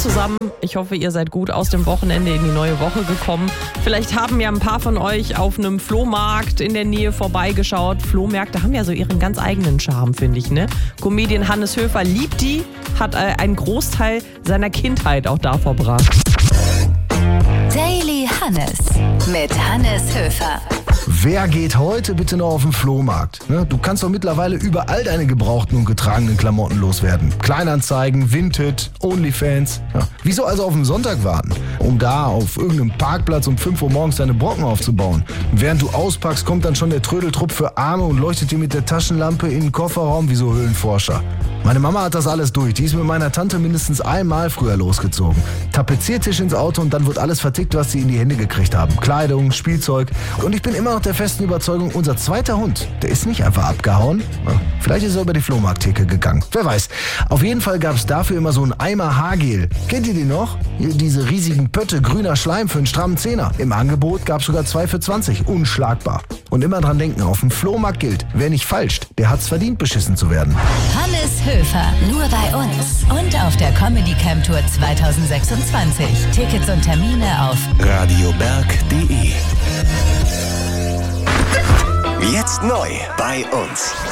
zusammen. Ich hoffe, ihr seid gut aus dem Wochenende in die neue Woche gekommen. Vielleicht haben ja ein paar von euch auf einem Flohmarkt in der Nähe vorbeigeschaut. Flohmärkte haben ja so ihren ganz eigenen Charme, finde ich, ne? Comedian Hannes Höfer liebt die, hat einen Großteil seiner Kindheit auch da verbracht. Daily Hannes mit Hannes Höfer. Wer geht heute bitte noch auf den Flohmarkt? Du kannst doch mittlerweile überall deine gebrauchten und getragenen Klamotten loswerden. Kleinanzeigen, Vinted, Onlyfans. Ja. Wieso also auf den Sonntag warten, um da auf irgendeinem Parkplatz um 5 Uhr morgens deine Brocken aufzubauen? Und während du auspackst, kommt dann schon der Trödeltrupp für Arme und leuchtet dir mit der Taschenlampe in den Kofferraum wie so Höhlenforscher. Meine Mama hat das alles durch. Die ist mit meiner Tante mindestens einmal früher losgezogen. Tapeziertisch ins Auto und dann wird alles vertickt, was sie in die Hände gekriegt haben. Kleidung, Spielzeug. Und ich bin immer noch der festen Überzeugung, unser zweiter Hund, der ist nicht einfach abgehauen. Vielleicht ist er über die Flohmarkttheke gegangen. Wer weiß. Auf jeden Fall gab es dafür immer so einen Eimer Haargel. Kennt ihr den noch? Hier diese riesigen Pötte, grüner Schleim für einen strammen Zehner. Im Angebot gab es sogar 2 für 20. Unschlagbar. Und immer dran denken, auf dem Flohmarkt gilt, wer nicht falscht, der hat's verdient, beschissen zu werden. Hannes Höfer, nur bei uns und auf der Comedy Camp Tour 2026. Tickets und Termine auf radioberg.de. Jetzt neu bei uns.